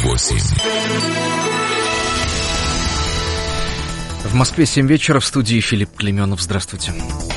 8. В Москве 7 вечера, в студии Филипп Клеменов. Здравствуйте.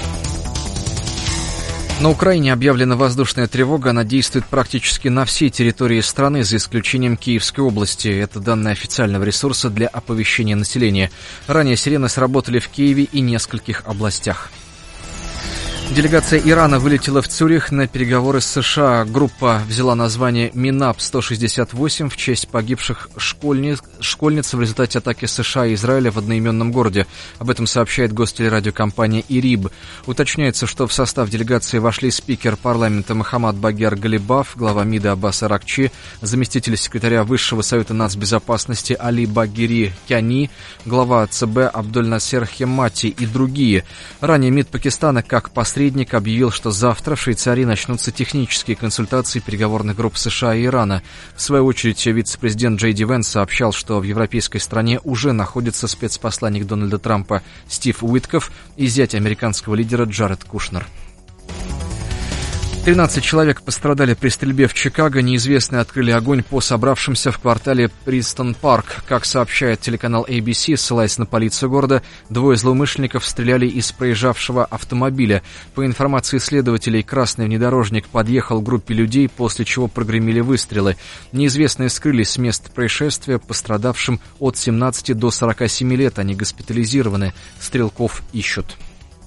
На Украине объявлена воздушная тревога. Она действует практически на всей территории страны, за исключением Киевской области. Это данные официального ресурса для оповещения населения. Ранее сирены сработали в Киеве и нескольких областях. Делегация Ирана вылетела в Цюрих на переговоры с США. Группа взяла название «Минап-168» в честь погибших школьниц в результате атаки США и Израиля в одноименном городе. Об этом сообщает гостелерадиокомпания «Ириб». Уточняется, что в состав делегации вошли спикер парламента Мохаммад Багер Галибаф, глава МИДа Аббас Аракчи, заместитель секретаря Высшего совета нацбезопасности Али Багири Кяни, глава ЦБ Абдуль-Насер Хеммати и другие. Ранее МИД Пакистана, как посредник, объявил, что завтра в Швейцарии начнутся технические консультации переговорных групп США и Ирана. В свою очередь, вице-президент Джей Ди Венс сообщал, что в европейской стране уже находится спецпосланник Дональда Трампа Стив Уиткоф и зять американского лидера Джаред Кушнер. 13 человек пострадали при стрельбе в Чикаго. Неизвестные открыли огонь по собравшимся в квартале Принстон-Парк. Как сообщает телеканал ABC, ссылаясь на полицию города, двое злоумышленников стреляли из проезжавшего автомобиля. По информации следователей, красный внедорожник подъехал к группе людей, после чего прогремели выстрелы. Неизвестные скрылись с места происшествия. Пострадавшим от 17 до 47 лет. Они госпитализированы. Стрелков ищут.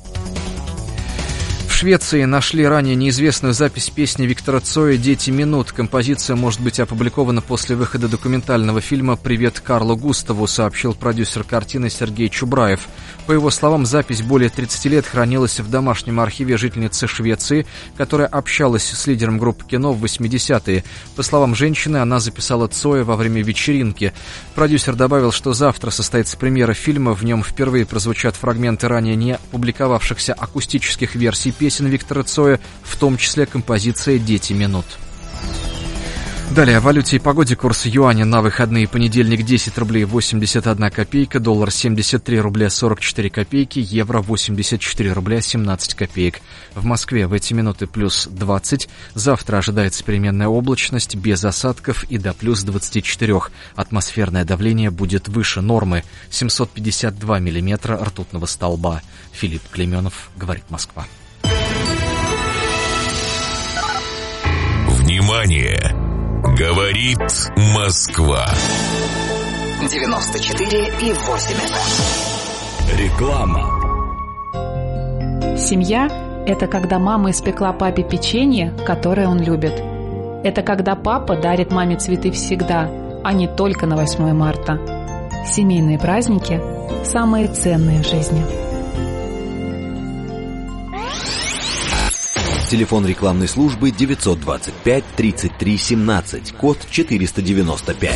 В Швеции нашли ранее неизвестную запись песни Виктора Цоя «Дети минут». Композиция может быть опубликована после выхода документального фильма «Привет Карлу Густаву», сообщил продюсер картины Сергей Чубраев. По его словам, запись более 30 лет хранилась в домашнем архиве жительницы Швеции, которая общалась с лидером группы кино в 80-е. По словам женщины, она записала Цоя во время вечеринки. Продюсер добавил, что завтра состоится премьера фильма. В нем впервые прозвучат фрагменты ранее не публиковавшихся акустических версий песен Виктора Цоя, в том числе композиция «Дети минут». Далее о валюте и погоде. Курс юаня на выходные: понедельник 10 рублей 81 копейка, доллар 73 рубля 44 копейки, евро 84 рубля 17 копеек. В Москве в эти минуты плюс 20. Завтра ожидается переменная облачность, без осадков и до плюс 24. Атмосферное давление будет выше нормы. 752 миллиметра ртутного столба. Филипп Клеменов, говорит Москва. Внимание! Говорит Москва. 94,8. Реклама. Семья – это когда мама испекла папе печенье, которое он любит. Это когда папа дарит маме цветы всегда, а не только на 8 марта. Семейные праздники – самые ценные в жизни. Телефон рекламной службы 925 33 17, код 495.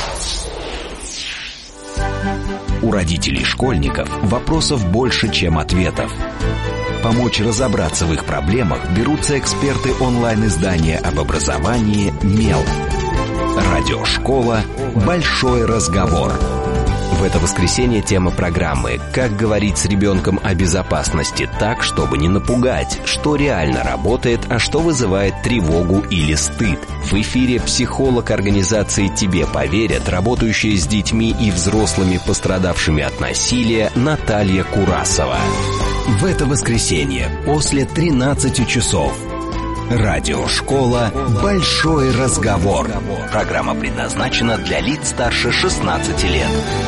У родителей школьников вопросов больше, чем ответов. Помочь разобраться в их проблемах берутся эксперты онлайн-издания об образовании «Мел». Радиошкола «Большой разговор». В это воскресенье тема программы «Как говорить с ребенком о безопасности так, чтобы не напугать, что реально работает, а что вызывает тревогу или стыд». В эфире психолог организации «Тебе поверят», работающая с детьми и взрослыми, пострадавшими от насилия, Наталья Курасова. В это воскресенье после 13 часов. Радиошкола «Большой разговор». Программа предназначена для лиц старше 16 лет.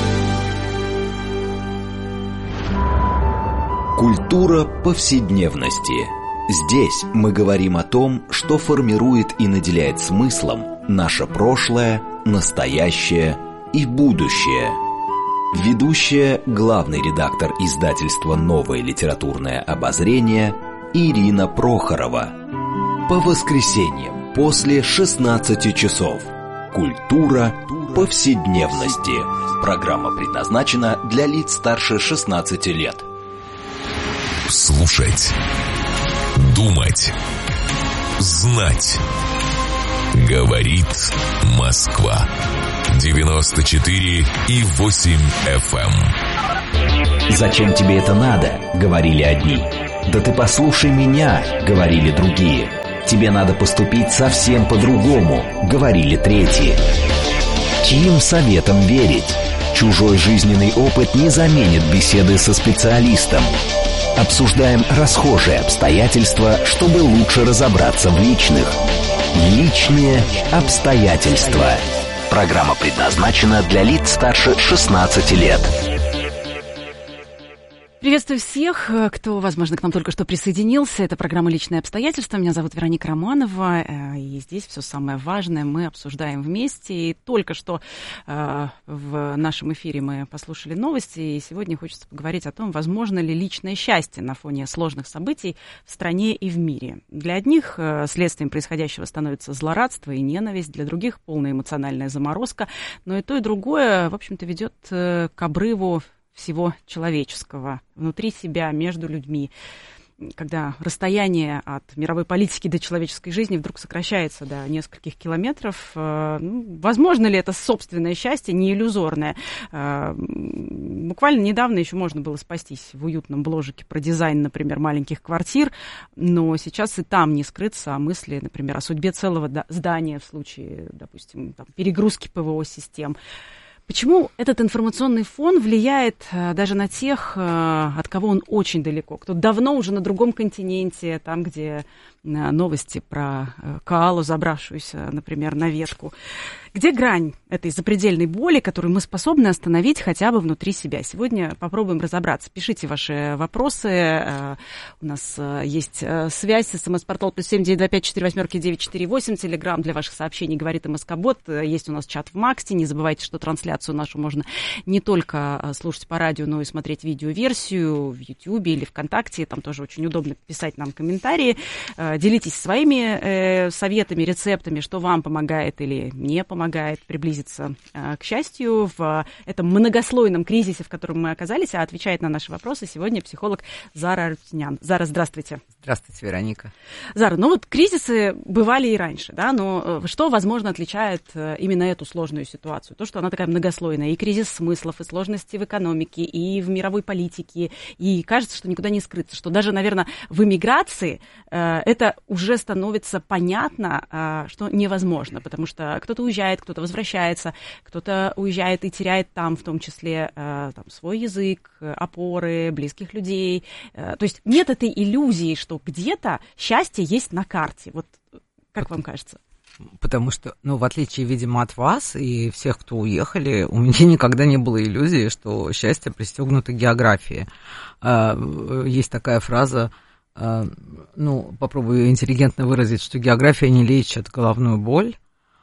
Культура повседневности. Здесь мы говорим о том, что формирует и наделяет смыслом наше прошлое, настоящее и будущее. Ведущая, главный редактор издательства «Новое литературное обозрение» Ирина Прохорова. По воскресеньям после 16 часов. Культура повседневности. Программа предназначена для лиц старше 16 лет. Слушать, думать, знать. Говорит Москва. 94,8 FM. «Зачем тебе это надо?» — говорили одни. «Да ты послушай меня!» — говорили другие. «Тебе надо поступить совсем по-другому», — говорили третьи. Чьим советом верить? Чужой жизненный опыт не заменит беседы со специалистом. Обсуждаем расхожие обстоятельства, чтобы лучше разобраться в личных. Личные обстоятельства. Программа предназначена для лиц старше 16 лет. Приветствую всех, кто, возможно, к нам только что присоединился. Это программа «Личные обстоятельства». Меня зовут Вероника Романова. И здесь все самое важное мы обсуждаем вместе. И только что в нашем эфире мы послушали новости. И сегодня хочется поговорить о том, возможно ли личное счастье на фоне сложных событий в стране и в мире. Для одних следствием происходящего становится злорадство и ненависть. Для других полная эмоциональная заморозка. Но и то, и другое, в общем-то, ведет к обрыву всего человеческого внутри себя, между людьми, когда расстояние от мировой политики до человеческой жизни вдруг сокращается до нескольких километров. Возможно ли это собственное счастье, не иллюзорное? Буквально недавно еще можно было спастись в уютном бложике про дизайн, например, маленьких квартир, но сейчас и там не скрыться мысли, например, о судьбе целого здания в случае, допустим, перегрузки ПВО-систем. Почему этот информационный фон влияет даже на тех, от кого он очень далеко? Кто давно уже на другом континенте, там, где новости про коалу, забравшуюся, например, на ветку. Где грань этой запредельной боли, которую мы способны остановить хотя бы внутри себя? Сегодня попробуем разобраться. Пишите ваши вопросы. У нас есть связь, СМС-портал +7 925 48 948, Телеграм для ваших сообщений «Говорит МСК-бот». Есть у нас чат в Максте. Не забывайте, что трансляцию нашу можно не только слушать по радио, но и смотреть видеоверсию в Ютьюбе или ВКонтакте. Там тоже очень удобно писать нам комментарии. Делитесь своими советами, рецептами, что вам помогает или не помогает приблизиться к счастью в этом многослойном кризисе, в котором мы оказались. А отвечает на наши вопросы сегодня психолог Зара Арутюнян. Зара, здравствуйте. Здравствуйте, Вероника. Зара, ну вот кризисы бывали и раньше, да, но что, возможно, отличает именно эту сложную ситуацию? То, что она такая многослойная, и кризис смыслов, и сложности в экономике, и в мировой политике, и кажется, что никуда не скрыться, что даже, наверное, в эмиграции это уже становится понятно, что невозможно, потому что кто-то уезжает, кто-то возвращается, кто-то уезжает и теряет там, в том числе, там, свой язык, опоры, близких людей. То есть нет этой иллюзии, что где-то счастье есть на карте. Вот как вам кажется? Потому что, ну, в отличие, видимо, от вас и всех, кто уехали, у меня никогда не было иллюзии, что счастье пристегнуто к географии. Есть такая фраза, ну, попробую интеллигентно выразить, что география не лечит головную боль,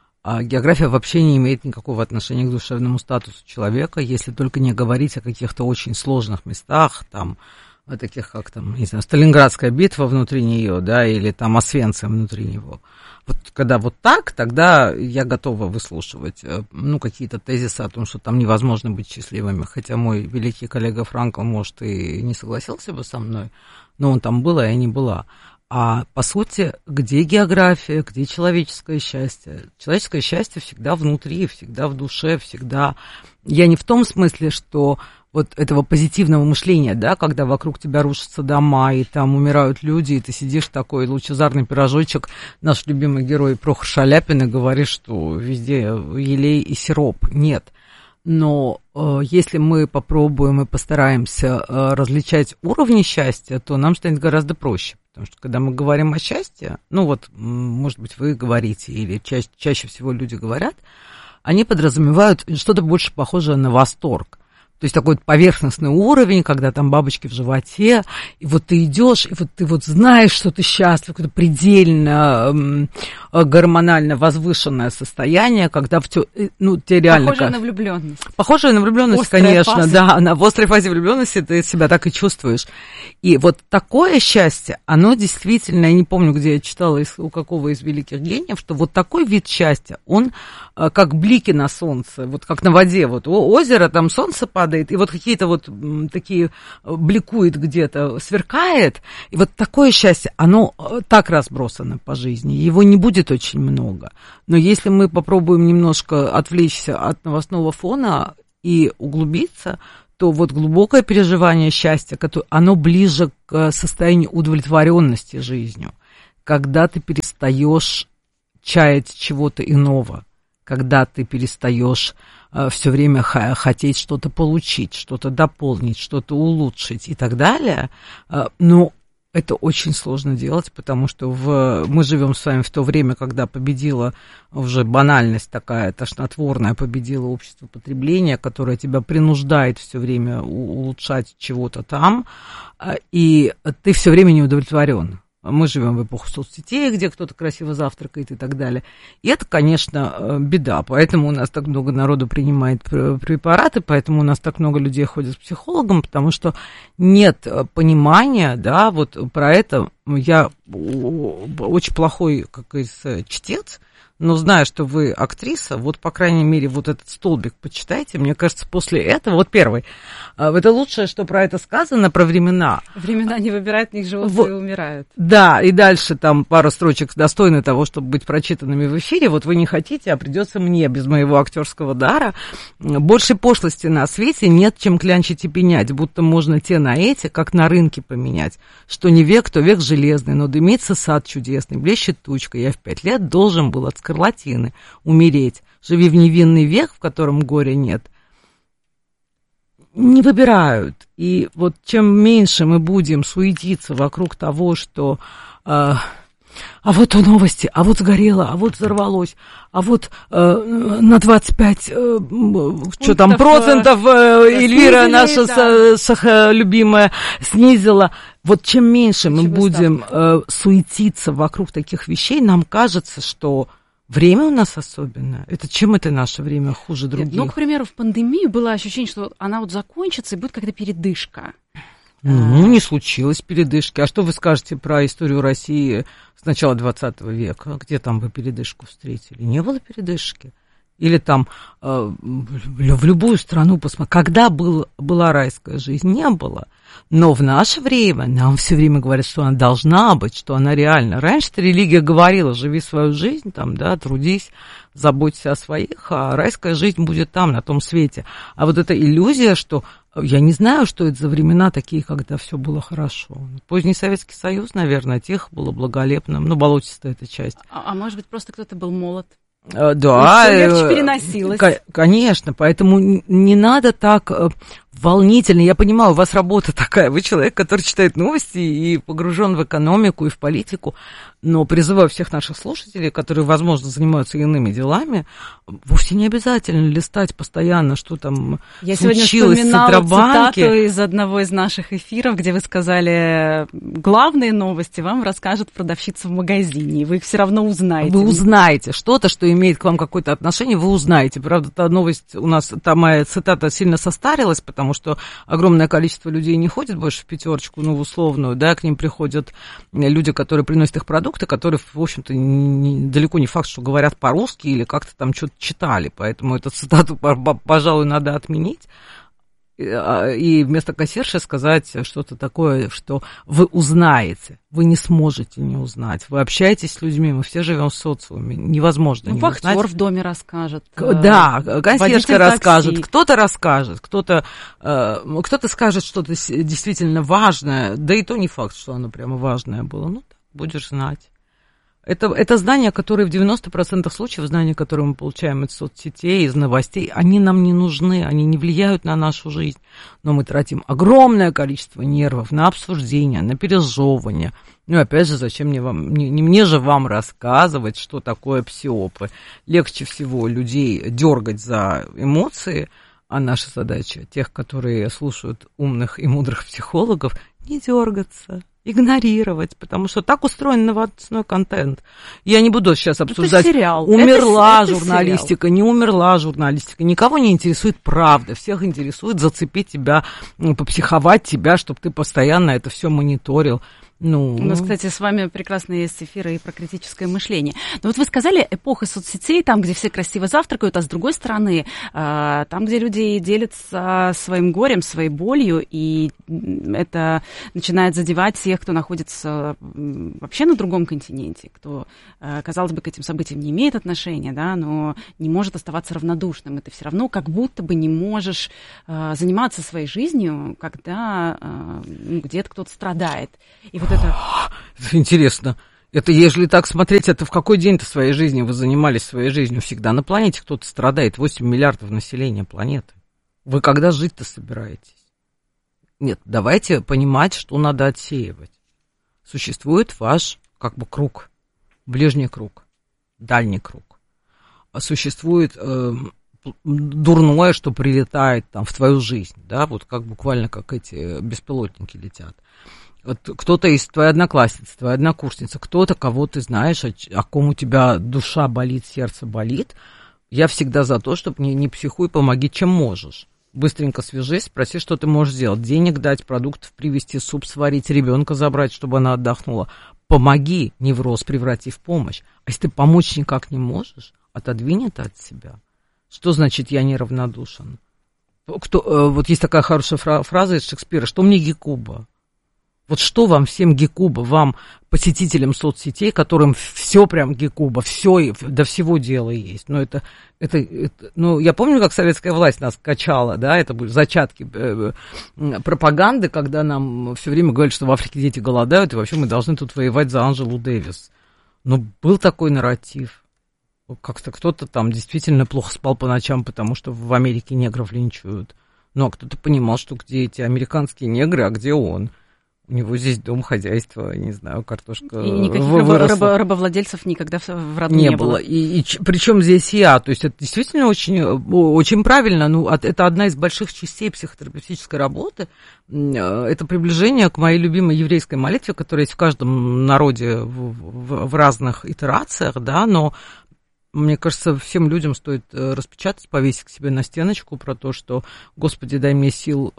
а география вообще не имеет никакого отношения к душевному статусу человека, если только не говорить о каких-то очень сложных местах, там, о таких, как там, не знаю, Сталинградская битва внутри нее, да, или там Освенцим внутри него. Вот когда вот так, тогда я готова выслушивать, ну, какие-то тезисы о том, что там невозможно быть счастливыми, хотя мой великий коллега Франкл, может, и не согласился бы со мной, но он там был, а я не была. А по сути, где география, где человеческое счастье? Человеческое счастье всегда внутри, всегда в душе, всегда... Я не в том смысле, что вот этого позитивного мышления, да, когда вокруг тебя рушатся дома, и там умирают люди, и ты сидишь такой лучезарный пирожочек, наш любимый герой Прохор Шаляпин, и говоришь, что везде елей и сироп. Нет. Но если мы попробуем и постараемся различать уровни счастья, то нам станет гораздо проще. Потому что когда мы говорим о счастье, ну вот, может быть, вы говорите, или чаще всего люди говорят, они подразумевают что-то больше похожее на восторг. То есть такой поверхностный уровень, когда там бабочки в животе, и вот ты идешь, и вот ты вот знаешь, что ты счастлив, какое-то предельно гормонально возвышенное состояние, когда ну, тебе реально... Похожее на влюбленность. Похожее на влюбленность, острая конечно, фаза. Да, на острой фазе влюбленности ты себя так и чувствуешь. И вот такое счастье, оно действительно, я не помню, где я читала, у какого из великих гениев, что вот такой вид счастья, он как блики на солнце, вот как на воде, вот озеро, там солнце падает, и вот какие-то вот такие бликует где-то, сверкает, и вот такое счастье, оно так разбросано по жизни, его не будет очень много. Но если мы попробуем немножко отвлечься от новостного фона и углубиться, то вот глубокое переживание счастья, оно ближе к состоянию удовлетворенности жизнью, когда ты перестаешь чаять чего-то иного, когда ты перестаешь все время хотеть что-то получить, что-то дополнить, что-то улучшить и так далее, но это очень сложно делать, потому что мы живем с вами в то время, когда победила уже банальность такая тошнотворная, победила общество потребления, которое тебя принуждает все время улучшать чего-то там, и ты все время не удовлетворен. Мы живем в эпоху соцсетей, где кто-то красиво завтракает и так далее. И это, конечно, беда. Поэтому у нас так много народу принимает препараты, поэтому у нас так много людей ходят к психологам, потому что нет понимания, да, вот про это. Я очень плохой, как говорится, чтец, но зная, что вы актриса, вот, по крайней мере, вот этот столбик почитайте. Мне кажется, после этого, вот первый, это лучшее, что про это сказано, про времена. Времена не выбирают, в них живут и умирают. Да, и дальше там пару строчек достойны того, чтобы быть прочитанными в эфире. Вот вы не хотите, а придется мне, без моего актерского дара. Больше пошлости на свете нет, чем клянчить и пенять, будто можно те на эти, как на рынке поменять. Что не век, то век железный, но дымится сад чудесный, блещет тучка. Я в 5 лет должен был от скарлатины умереть. Живи в невинный век, в котором горя нет. Не выбирают. И вот чем меньше мы будем суетиться вокруг того, что а вот новости, а вот сгорело, а вот взорвалось, а вот на 25 что там процентов Эльвира наша любимая снизила. Вот чем меньше мы будем суетиться вокруг таких вещей, нам кажется, что время у нас особенное. Чем это наше время хуже других? Ну, к примеру, в пандемию было ощущение, что она вот закончится и будет какая-то передышка. Ну, не случилось передышки. А что вы скажете про историю России с начала 20 века? Где там вы передышку встретили? Не было передышки? Или там в любую страну посмотреть. Когда была райская жизнь? Не было. Но в наше время нам все время говорят, что она должна быть, что она реальна. Раньше-то религия говорила: живи свою жизнь, там, да, трудись, заботься о своих, а райская жизнь будет там, на том свете. А вот эта иллюзия, что я не знаю, что это за времена такие, когда все было хорошо. Поздний Советский Союз, наверное, тех было благолепным. Ну, болотистая эта часть. А может быть, просто кто-то был молод? Да, легче переносилось. Конечно, поэтому не надо так волнительно. Я понимаю, у вас работа такая, вы человек, который читает новости и погружен в экономику и в политику, но призываю всех наших слушателей, которые, возможно, занимаются иными делами, вовсе не обязательно листать постоянно, что там случилось в Центробанке. Цитату из одного из наших эфиров, где вы сказали: главные новости вам расскажет продавщица в магазине, и вы их все равно узнаете. Вы узнаете что-то, что имеет к вам какое-то отношение, вы узнаете. Правда, та новость у нас, та моя цитата сильно состарилась, потому что огромное количество людей не ходит больше в пятерочку, ну, в условную, да, к ним приходят люди, которые приносят их продукты, которые, в общем-то, далеко не факт, что говорят по-русски или как-то там что-то читали, поэтому эту цитату, пожалуй, надо отменить. И вместо кассирши сказать что-то такое, что вы узнаете, вы не сможете не узнать. Вы общаетесь с людьми, мы все живем в социуме, невозможно не узнать. Вахтер в доме расскажет. Да, кассирша расскажет, кто-то расскажет, кто-то скажет что-то действительно важное, да и то не факт, что оно прямо важное было. Ну, будешь знать. Это знания, которые в 90% случаев, знания, которые мы получаем из соцсетей, из новостей, они нам не нужны, они не влияют на нашу жизнь. Но мы тратим огромное количество нервов на обсуждение, на пережевывание. Ну, и опять же, зачем мне же вам рассказывать, что такое псиопы. Легче всего людей дергать за эмоции, а наша задача, тех, которые слушают умных и мудрых психологов, не дергаться, игнорировать, потому что так устроен новостной контент. Я не буду сейчас обсуждать, умерла журналистика, не умерла журналистика. Никого не интересует правда. Всех интересует зацепить тебя, попсиховать тебя, чтобы ты постоянно это все мониторил. У нас, кстати, с вами прекрасно есть эфиры и про критическое мышление. Но вот вы сказали, эпоха соцсетей, там, где все красиво завтракают, а с другой стороны, там, где люди делятся своим горем, своей болью, и это начинает задевать тех, кто находится вообще на другом континенте, кто, казалось бы, к этим событиям не имеет отношения, да, но не может оставаться равнодушным. И ты все равно как будто бы не можешь заниматься своей жизнью, когда где-то кто-то страдает. И вот это... Интересно. Это, если так смотреть, это в какой день-то своей жизни вы занимались своей жизнью? Всегда на планете кто-то страдает. 8 миллиардов населения планеты. Вы когда жить-то собираетесь? Нет, давайте понимать, что надо отсеивать. Существует ваш, как бы, круг. Ближний круг. Дальний круг. Существует дурное, что прилетает там в твою жизнь. Да, вот как буквально как эти беспилотники летят. Вот кто-то из твоей одноклассницы, твоя однокурсница, кто-то, кого ты знаешь, о ком у тебя душа болит, сердце болит, я всегда за то, чтобы не психуй, помоги, чем можешь. Быстренько свяжись, спроси, что ты можешь сделать. Денег дать, продуктов привезти, суп сварить, ребенка забрать, чтобы она отдохнула. Помоги, невроз преврати в помощь. А если ты помочь никак не можешь, отодвинь это от себя. Что значит «я неравнодушен»? Вот есть такая хорошая фраза из Шекспира: «Что мне гекуба?» Вот что вам всем гекуба, вам, посетителям соцсетей, которым все прям гекуба, все, до всего дела есть. Но это, ну, я помню, как советская власть нас качала, да, это были зачатки пропаганды, когда нам все время говорили, что в Африке дети голодают, и вообще мы должны тут воевать за Анжелу Дэвис. Но был такой нарратив. Как-то кто-то там действительно плохо спал по ночам, потому что в Америке негров линчуют. Ну, а кто-то понимал, что где эти американские негры, а где он? У него здесь дом, хозяйство, не знаю, картошка. И никаких рабовладельцев никогда в роду не было. И причем здесь я. То есть это действительно очень, очень правильно. Ну, это одна из больших частей психотерапевтической работы. Это приближение к моей любимой еврейской молитве, которая есть в каждом народе в разных итерациях, да, но мне кажется, всем людям стоит распечатать, повесить к себе на стеночку про то, что «Господи, дай мне сил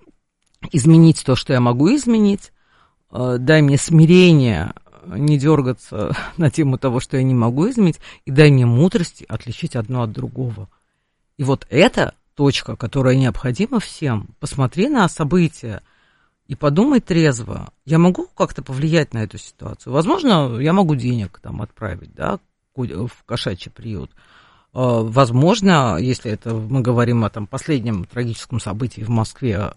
изменить то, что я могу изменить, дай мне смирение, не дергаться на тему того, что я не могу изменить, и дай мне мудрости отличить одно от другого». И вот эта точка, которая необходима всем. Посмотри на события и подумай трезво. Я могу как-то повлиять на эту ситуацию? Возможно, я могу денег там отправить, да, в кошачий приют. Возможно, если это мы говорим о там последнем трагическом событии в Москве,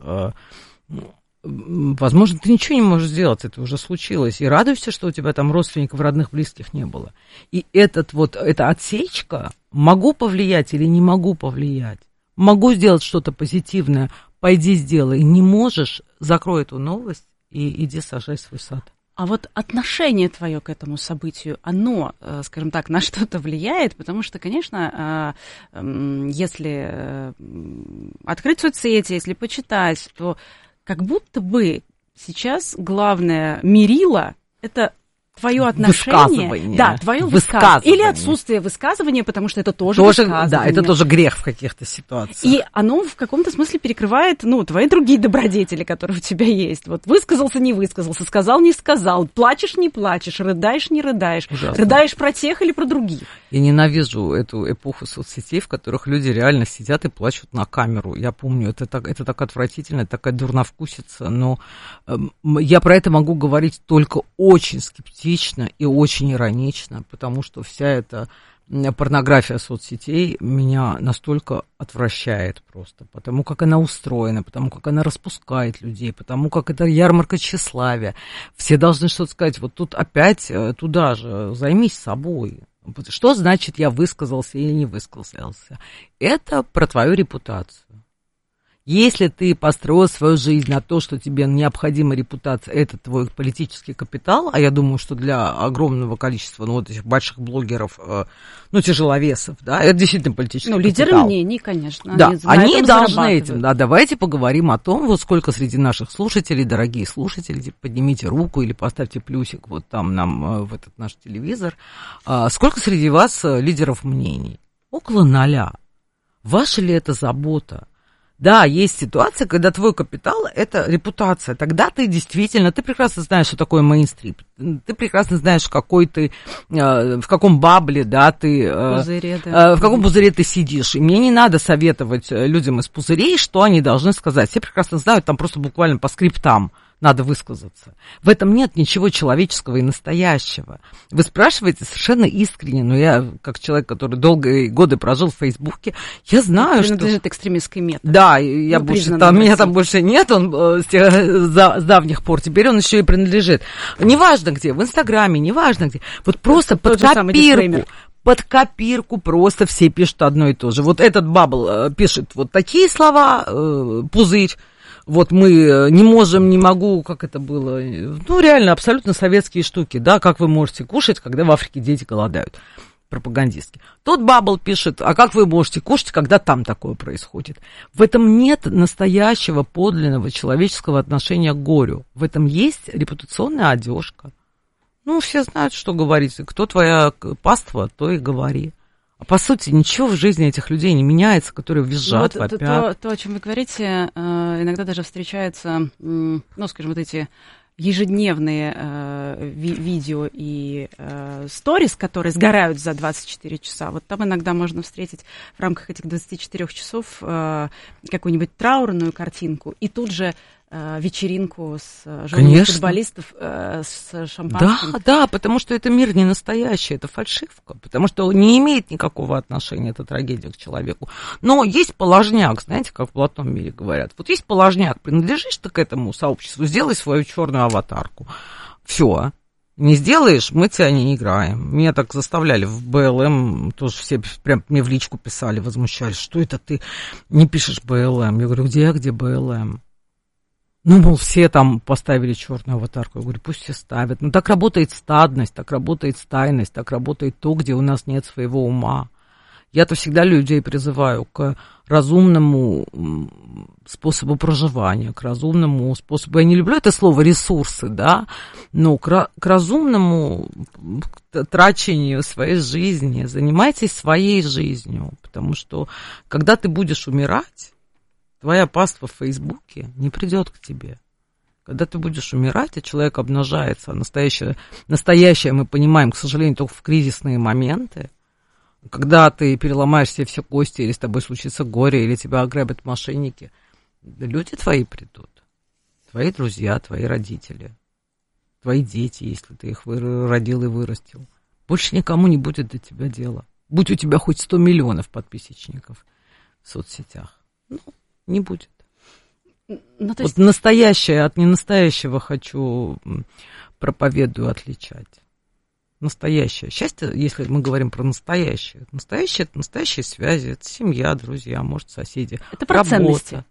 возможно, ты ничего не можешь сделать, это уже случилось. И радуйся, что у тебя там родственников, родных, близких не было. И эта отсечка, могу повлиять или не могу повлиять, могу сделать что-то позитивное, пойди сделай. Не можешь, закрой эту новость и иди сажай свой сад. А вот отношение твое к этому событию, оно, скажем так, на что-то влияет? Потому что, конечно, если открыть соцсети, если почитать, то как будто бы сейчас главное мерило – это твое отношение, да, твое высказывание. Или отсутствие высказывания, потому что это тоже высказывание. Да, это тоже грех в каких-то ситуациях. И оно в каком-то смысле перекрывает, ну, твои другие добродетели, которые у тебя есть. Вот высказался, не высказался, сказал, не сказал, плачешь, не плачешь, рыдаешь, не рыдаешь, ужасно. Рыдаешь про тех или про других. Я ненавижу эту эпоху соцсетей, в которых люди реально сидят и плачут на камеру. Я помню, это так отвратительно, такая дурновкусица, но я про это могу говорить только очень скептично и очень иронично, потому что вся эта порнография соцсетей меня настолько отвращает просто, потому как она устроена, потому как она распускает людей, потому как это ярмарка тщеславия. Все должны что-то сказать. Вот тут опять туда же, займись собой. Что значит я высказался или не высказался? Это про твою репутацию. Если ты построил свою жизнь на то, что тебе необходима репутация, это твой политический капитал, а я думаю, что для огромного количества, ну, вот этих больших блогеров, ну, тяжеловесов, да, это действительно политический капитал. Лидеры мнений, конечно. Да, они должны этим, да, давайте поговорим о том, вот сколько среди наших слушателей, дорогие слушатели, поднимите руку или поставьте плюсик вот там нам в этот наш телевизор, сколько среди вас лидеров мнений? Около 0. Ваша ли это забота? Да, есть ситуация, когда твой капитал – это репутация. Тогда ты действительно, ты прекрасно знаешь, что такое мейнстрим. Ты прекрасно знаешь, в каком бабле, да, ты… Пузыре, да. В каком пузыре ты сидишь. И мне не надо советовать людям из пузырей, что они должны сказать. Все прекрасно знают, там просто буквально по скриптам. надо высказаться. В этом нет ничего человеческого и настоящего. Вы спрашиваете совершенно искренне, но я, как человек, который долгие годы прожил в Фейсбуке, я знаю, что... Принадлежит экстремистской метод. Да, я больше, меня там больше нет, он с давних пор, теперь он еще и принадлежит. Неважно где, в Инстаграме, неважно где. Вот просто под копирку просто все пишут одно и то же. Вот этот Бабл пишет вот такие слова, пузырь. Вот мы не можем, не могу, как это было, ну, реально, абсолютно советские штуки, да, как вы можете кушать, когда в Африке дети голодают, пропагандистски. Тот Бабл пишет, а как вы можете кушать, когда там такое происходит? В этом нет настоящего, подлинного человеческого отношения к горю, в этом есть репутационная одежка. Ну, все знают, что говорить, кто твоя паства, то и говори. А по сути, ничего в жизни этих людей не меняется, которые визжат, вопят. То, о чем вы говорите, иногда даже встречаются, ну, скажем, вот эти ежедневные видео и сторис, которые сгорают за 24 часа. Вот там иногда можно встретить в рамках этих 24 часов какую-нибудь траурную картинку и тут же вечеринку с женами футболистов с шампанским. Да, потому что это мир не настоящий, это фальшивка, потому что он не имеет никакого отношения, эта трагедия, к человеку. Но есть положняк, знаете, как в блатном мире говорят. Вот есть положняк, принадлежишь ты к этому сообществу, сделай свою черную аватарку. Все. Не сделаешь, мы тебя не играем. Меня так заставляли в БЛМ, тоже все прям мне в личку писали, возмущались, что это ты не пишешь БЛМ. Я говорю, где БЛМ? Ну, мол, все там поставили черную аватарку. Я говорю, пусть все ставят. Ну, так работает стадность, так работает стайность, так работает то, где у нас нет своего ума. Я-то всегда людей призываю к разумному способу проживания, к разумному способу... Я не люблю это слово «ресурсы», да, но к разумному трачению своей жизни. Занимайтесь своей жизнью, потому что, когда ты будешь умирать, твоя паства в Фейсбуке не придет к тебе. Когда ты будешь умирать, а человек обнажается, а настоящее мы понимаем, к сожалению, только в кризисные моменты, когда ты переломаешь себе все кости, или с тобой случится горе, или тебя ограбят мошенники, люди твои придут. Твои друзья, твои родители, твои дети, если ты их родил и вырастил. Больше никому не будет до тебя дела. Будь у тебя хоть 100 миллионов подписчиков в соцсетях. Ну, не будет. Ну, вот настоящее от ненастоящего хочу, проповедую, отличать. Настоящее. Счастье, если мы говорим про настоящее. Настоящее — это настоящие связи, это семья, друзья, может, соседи. Это про ценности.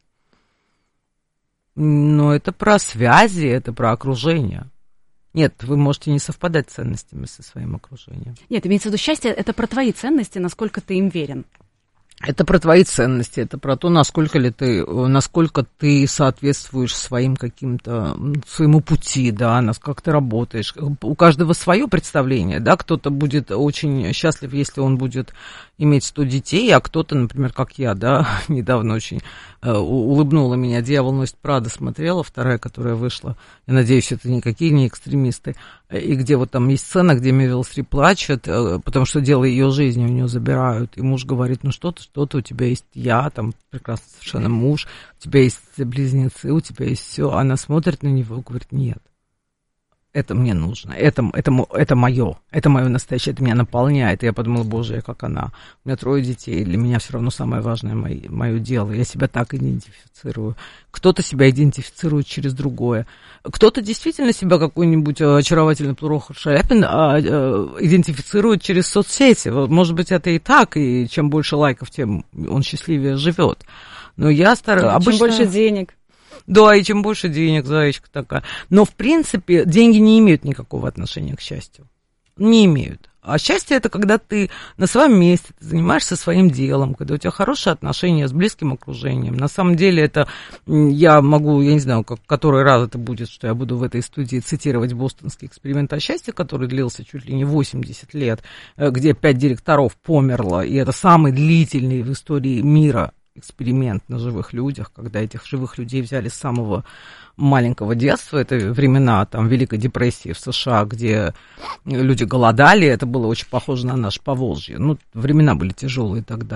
Но это про связи, это про окружение. Нет, вы можете не совпадать ценностями со своим окружением. Нет, имеется в виду счастье, это про твои ценности, насколько ты им верен. Это про твои ценности, это про то, насколько ты соответствуешь своим каким-то, своему пути, да, как ты работаешь. У каждого свое представление, да, кто-то будет очень счастлив, если он будет иметь 100 детей, а кто-то, например, как я, да, недавно очень улыбнула меня «Дьявол носит Прада», смотрела, вторая, которая вышла, я надеюсь, это никакие не экстремисты, и где вот там есть сцена, где Мевил Стрип плачет, потому что дело ее жизни у нее забирают, и муж говорит, ну что-то у тебя есть я, там прекрасный совершенно муж, у тебя есть близнецы, у тебя есть все, она смотрит на него и говорит, нет. Это мне нужно, это мое настоящее, это меня наполняет. И я подумала, боже, я как она. У меня 3 детей, для меня все равно самое важное мое дело. Я себя так идентифицирую. Кто-то себя идентифицирует через другое. Кто-то действительно себя какой-нибудь очаровательный Прохор Шаляпин идентифицирует через соцсети. Может быть, это и так, и чем больше лайков, тем он счастливее живет. Но я стараюсь... Чем больше денег. Да, и чем больше денег, зайчка такая. Но, в принципе, деньги не имеют никакого отношения к счастью. Не имеют. А счастье — это когда ты на своем месте, ты занимаешься своим делом, когда у тебя хорошие отношения с близким окружением. На самом деле это я не знаю, который раз это будет, что я буду в этой студии цитировать бостонский эксперимент о счастье, который длился чуть ли не 80 лет, где 5 директоров померло, и это самый длительный в истории мира эксперимент на живых людях, когда этих живых людей взяли с самого маленького детства. Это времена там Великой депрессии в США, где люди голодали. Это было очень похоже на наше Поволжье. Ну, времена были тяжелые тогда.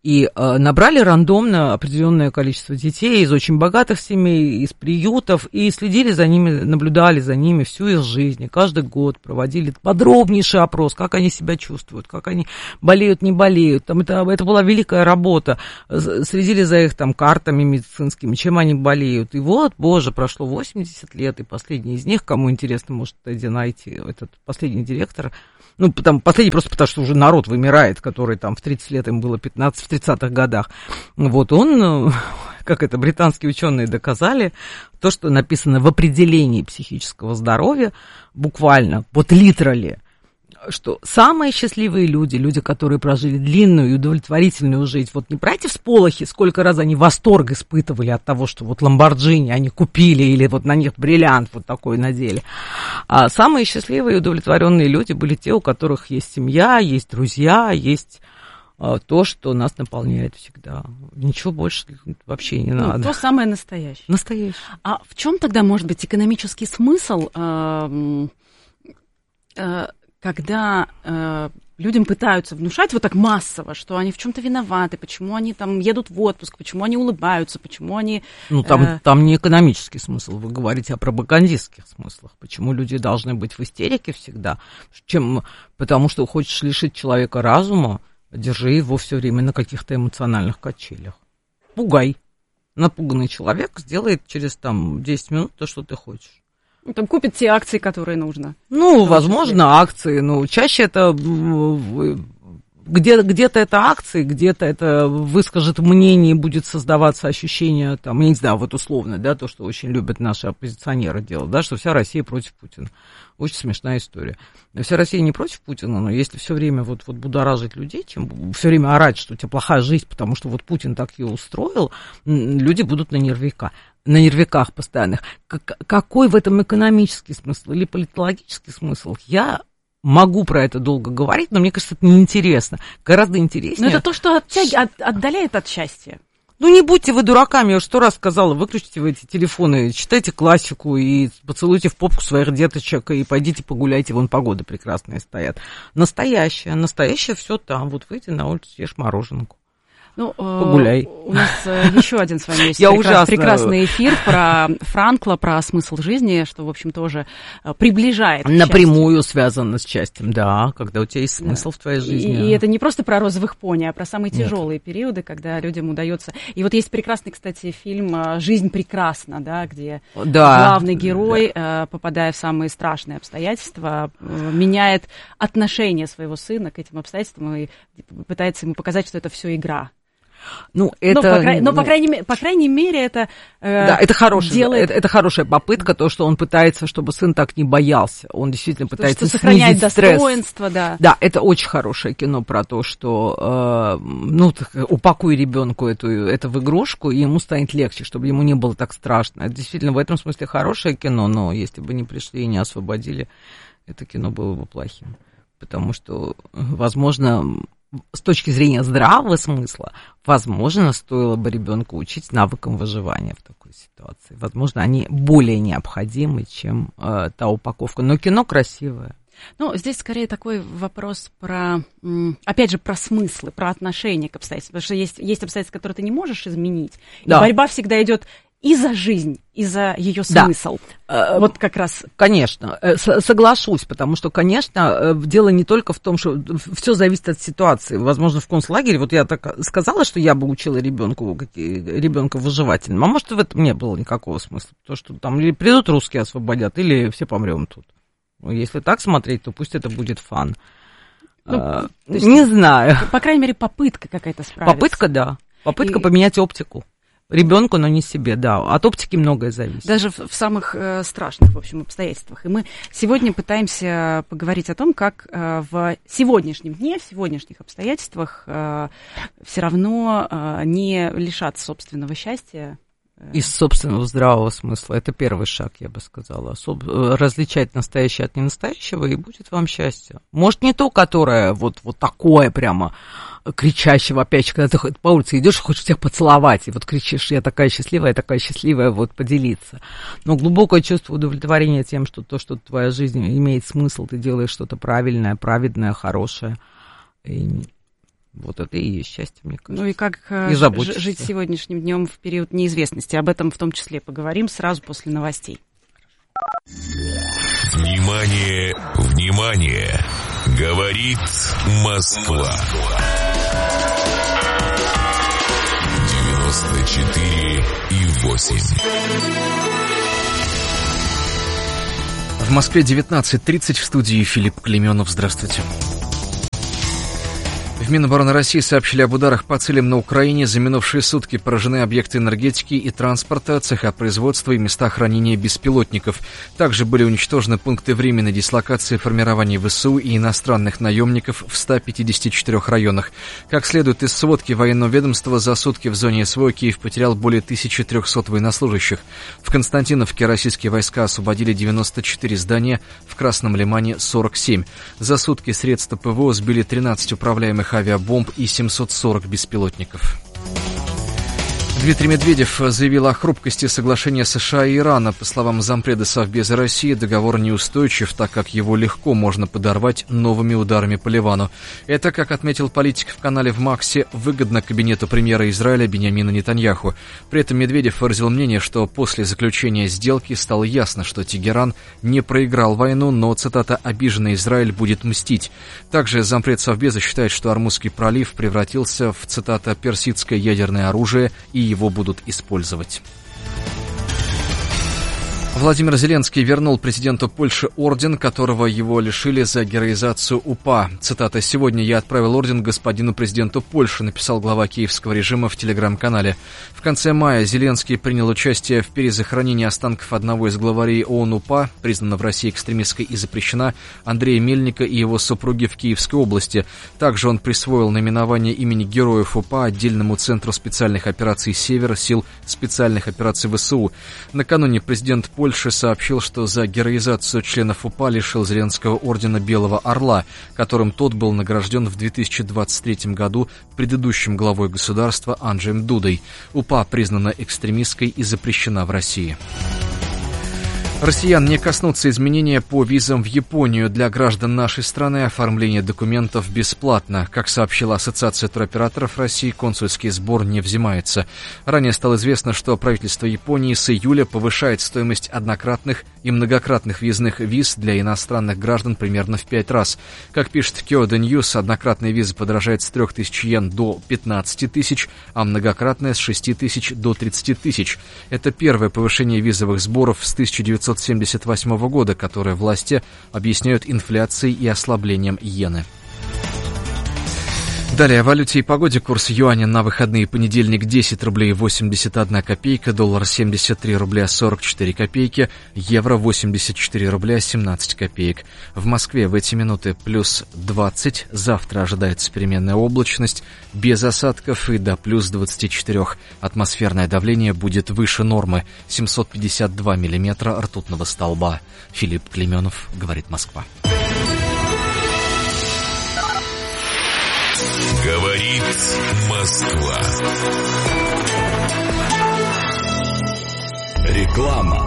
И набрали рандомно определенное количество детей из очень богатых семей, из приютов, и следили за ними, наблюдали за ними всю их жизнь. Каждый год проводили подробнейший опрос, как они себя чувствуют, как они болеют, не болеют. Там это была великая работа. Следили за их там картами медицинскими, чем они болеют. И вот, боже, прошло 80 лет, и последний из них, кому интересно, может где найти, этот последний директор, ну, последний просто потому, что уже народ вымирает, который там в 30 лет им было 15, в 30-х годах. Вот он, как это британские ученые доказали, то, что написано в определении психического здоровья, буквально, вот literally, что самые счастливые люди, которые прожили длинную и удовлетворительную жизнь, вот не про эти всполохи, сколько раз они восторг испытывали от того, что вот Ламборджини они купили, или вот на них бриллиант вот такой надели. А самые счастливые и удовлетворенные люди были те, у которых есть семья, есть друзья, есть то, что нас наполняет всегда. Ничего больше вообще не надо. То самое настоящее. Настоящее. А в чем тогда может быть экономический смысл, когда людям пытаются внушать вот так массово, что они в чем-то виноваты, почему они там едут в отпуск, почему они улыбаются, почему они... Ну, там не экономический смысл, вы говорите о пропагандистских смыслах. Почему люди должны быть в истерике всегда? Потому что хочешь лишить человека разума, держи его все время на каких-то эмоциональных качелях. Пугай. Напуганный человек сделает через 10 минут то, что ты хочешь. Там купит те акции, которые нужно. Ну, возможно, акции, но чаще это где-то это акции, где-то это выскажет мнение, будет создаваться ощущение, там, я не знаю, вот условно, да, то, что очень любят наши оппозиционеры делать, да, что вся Россия против Путина. Очень смешная история. Вся Россия не против Путина, но если все время вот будоражить людей, все время орать, что у тебя плохая жизнь, потому что вот Путин так ее устроил, люди будут на нервиках постоянных. Какой в этом экономический смысл или политологический смысл? Я могу про это долго говорить, но мне кажется, это неинтересно. Гораздо интереснее... Но это то, что отдаляет от счастья. Ну, не будьте вы дураками, я уже 100 раз сказала, выключите вы эти телефоны, читайте классику и поцелуйте в попку своих деточек и пойдите погуляйте, вон погоды прекрасные стоят. Настоящее все там, вот выйди на улицу, съешь мороженку. Ну, погуляй. У нас еще один с вами есть прекрасный эфир про Франкла, про смысл жизни, что, в общем, тоже приближает напрямую связано с счастьем, да, когда у тебя есть смысл в твоей жизни. И это не просто про розовых пони, а про самые тяжелые периоды, когда людям удается... И вот есть прекрасный, кстати, фильм «Жизнь прекрасна», да, где главный герой, попадая в самые страшные обстоятельства, меняет отношение своего сына к этим обстоятельствам и пытается ему показать, что это все игра. Ну, это... по крайней мере, это да, это делает... это хорошая попытка, то, что он пытается, чтобы сын так не боялся. Он действительно пытается сохранять снизить стресс. Достоинство, да. Да, это очень хорошее кино про то, что упакуй ребенку это в игрушку, и ему станет легче, чтобы ему не было так страшно. Это действительно в этом смысле хорошее кино, но если бы не пришли и не освободили, это кино было бы плохим. Потому что, возможно... С точки зрения здравого смысла, возможно, стоило бы ребенку учить навыкам выживания в такой ситуации. Возможно, они более необходимы, чем та упаковка. Но кино красивое. Ну, здесь скорее такой вопрос про, опять же, про смыслы, про отношение к обстоятельствам. Потому что есть обстоятельства, которые ты не можешь изменить. Да. И борьба всегда идет и за жизнь, и за ее смысл. Да. Вот как раз. Конечно, соглашусь, потому что, конечно, дело не только в том, что все зависит от ситуации. Возможно, в концлагере, вот я так сказала, что я бы учила ребенка выживательным, а может, в этом не было никакого смысла. Потому что там или придут русские освободят, или все помрем тут. Если так смотреть, то пусть это будет фан. Не знаю. По крайней мере, попытка какая-то справиться. Попытка, да. Попытка поменять оптику. Ребенку, но не себе, да. От оптики многое зависит. Даже в самых страшных, в общем, обстоятельствах. И мы сегодня пытаемся поговорить о том, как в сегодняшнем дне, в сегодняшних обстоятельствах все равно не лишаться собственного счастья. Из собственного здравого смысла. Это первый шаг, я бы сказала. Различать настоящее от ненастоящего, и будет вам счастье. Может, не то, которое вот такое прямо кричащего опять, когда ты по улице идешь, хочешь всех поцеловать, и вот кричишь, я такая счастливая, вот поделиться. Но глубокое чувство удовлетворения тем, что то, что твоя жизнь имеет смысл, ты делаешь что-то правильное, праведное, хорошее. И Вот это и есть счастье, мне кажется. Ну и как жить сегодняшним днем в период неизвестности. Об этом в том числе поговорим сразу после новостей. Внимание, внимание! Говорит Москва. 94,8. В Москве 19:30, в студии Филипп Клеменов. Здравствуйте. В Минобороны России сообщили об ударах по целям на Украине. За минувшие сутки поражены объекты энергетики и транспорта, цеха производства и места хранения беспилотников. Также были уничтожены пункты временной дислокации формирований ВСУ и иностранных наемников в 154 районах. Как следует из сводки военного ведомства, за сутки в зоне СВО Киев потерял более 1300 военнослужащих. В Константиновке российские войска освободили 94 здания, в Красном Лимане 47. За сутки средства ПВО сбили 13 управляемых авиабомб и 740 беспилотников. Дмитрий Медведев заявил о хрупкости соглашения США и Ирана. По словам зампреда Совбеза России, договор неустойчив, так как его легко можно подорвать новыми ударами по Ливану. Это, как отметил политик в канале в Максе, выгодно кабинету премьера Израиля Биньямина Нетаньяху. При этом Медведев выразил мнение, что после заключения сделки стало ясно, что Тегеран не проиграл войну, но, цитата, «обиженный Израиль будет мстить». Также зампред Совбеза считает, что Ормузский пролив превратился в, цитата, «персидское ядерное оружие» и его будут использовать. Владимир Зеленский вернул президенту Польши орден, которого его лишили за героизацию УПА. Цитата: «Сегодня я отправил орден господину президенту Польши», написал глава киевского режима в телеграм-канале. В конце мая Зеленский принял участие в перезахоронении останков одного из главарей ООН УПА, признанного в России экстремистской и запрещена, Андрея Мельника и его супруги в Киевской области. Также он присвоил наименование имени героев УПА отдельному центру специальных операций «Север» сил специальных операций ВСУ. Накануне президент Польши сообщил, что за героизацию членов УПА лишил Зеленского ордена Белого Орла, которым тот был награжден в 2023 году предыдущим главой государства Анджеем Дудой. УПА признана экстремистской и запрещена в России. Россиян не коснутся изменения по визам в Японию. Для граждан нашей страны оформление документов бесплатно. Как сообщила Ассоциация туроператоров России, консульский сбор не взимается. Ранее стало известно, что правительство Японии с июля повышает стоимость однократных и многократных въездных виз для иностранных граждан примерно в 5 раз. Как пишет Kyodo News, однократная виза подорожает с 3000 йен до 15 тысяч, а многократная с 6 тысяч до 30 тысяч. Это первое повышение визовых сборов с 1978 года, которое власти объясняют инфляцией и ослаблением иены. Далее о валюте и погоде. Курс юаня на выходные: понедельник 10 рублей 81 копейка, доллар 73 рубля 44 копейки, евро 84 рубля 17 копеек. В Москве в эти минуты плюс 20, завтра ожидается переменная облачность, без осадков и до плюс 24. Атмосферное давление будет выше нормы, 752 миллиметра ртутного столба. Филипп Клеменов, говорит Москва. Говорит Москва. Реклама.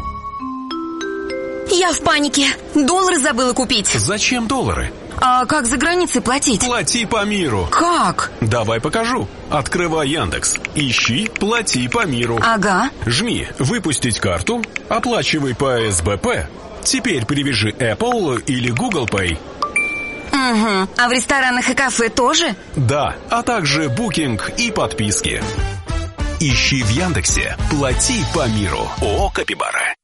Я в панике. Доллары забыла купить. Зачем доллары? А как за границей платить? Плати по миру. Как? Давай покажу. Открывай Яндекс. Ищи «Плати по миру». Ага. Жми «Выпустить карту», оплачивай по СБП. Теперь привяжи Apple или Google Pay. Угу. А в ресторанах и кафе тоже? Да, а также букинг и подписки. Ищи в Яндексе «Плати по миру». ООО «Капибара».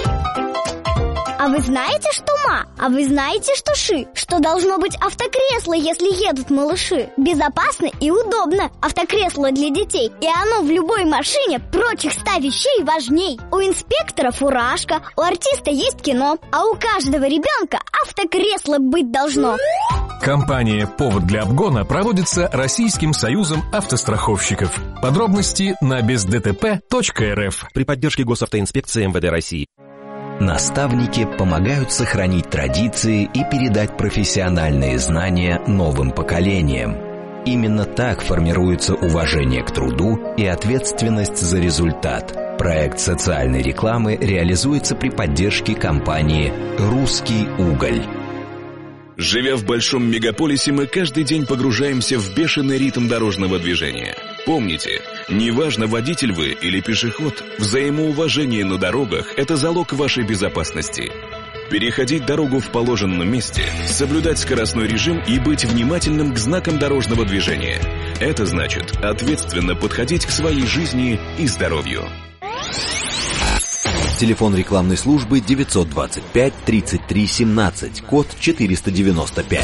А вы знаете, что ма? А вы знаете, что ши? Что должно быть автокресло, если едут малыши? Безопасно и удобно. Автокресло для детей. И оно в любой машине прочих 100 вещей важней. У инспектора фуражка, у артиста есть кино, а у каждого ребенка автокресло быть должно. Кампания «Повод для обгона» проводится Российским союзом автостраховщиков. Подробности на бездтп.рф. При поддержке Госавтоинспекции МВД России. Наставники помогают сохранить традиции и передать профессиональные знания новым поколениям. Именно так формируется уважение к труду и ответственность за результат. Проект социальной рекламы реализуется при поддержке компании «Русский уголь». Живя в большом мегаполисе, мы каждый день погружаемся в бешеный ритм дорожного движения. Помните, неважно, водитель вы или пешеход, взаимоуважение на дорогах – это залог вашей безопасности. Переходить дорогу в положенном месте, соблюдать скоростной режим и быть внимательным к знакам дорожного движения. Это значит ответственно подходить к своей жизни и здоровью. Телефон рекламной службы 925 33 17, код 495.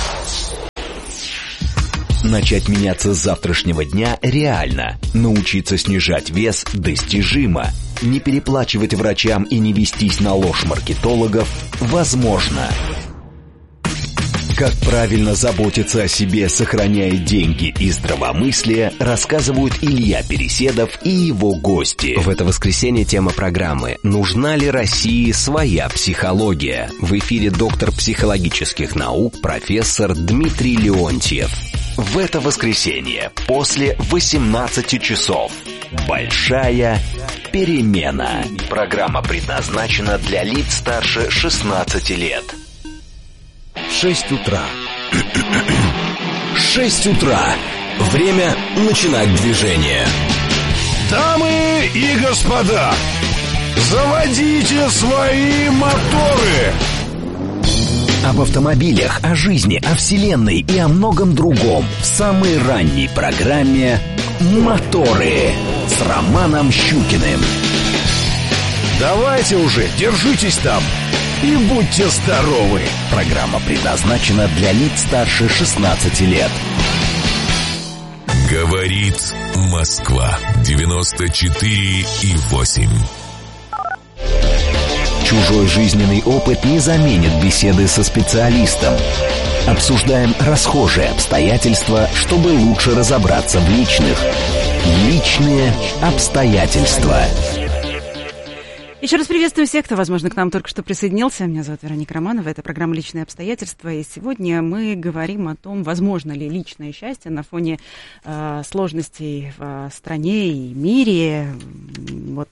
Начать меняться с завтрашнего дня реально. Научиться снижать вес достижимо. Не переплачивать врачам и не вестись на ложь маркетологов возможно. Как правильно заботиться о себе, сохраняя деньги и здравомыслие, рассказывают Илья Переседов и его гости. В это воскресенье тема программы «Нужна ли России своя психология?» В эфире доктор психологических наук профессор Дмитрий Леонтьев. В это воскресенье после 18 часов. Большая перемена. Программа предназначена для лиц старше 16 лет. 6 утра. 6 утра. Время начинать движение. Дамы и господа, заводите свои моторы. Об автомобилях, о жизни, о вселенной и о многом другом в самой ранней программе «Моторы» с Романом Щукиным. Давайте уже, держитесь там и будьте здоровы. Программа предназначена для лиц старше 16 лет. Говорит Москва 94,8. Чужой жизненный опыт не заменит беседы со специалистом. Обсуждаем расхожие обстоятельства, чтобы лучше разобраться в личных. Личные обстоятельства. Еще раз приветствую всех, кто, возможно, к нам только что присоединился. Меня зовут Вероника Романова, это программа «Личные обстоятельства». И сегодня мы говорим о том, возможно ли личное счастье на фоне сложностей в стране и мире. Вот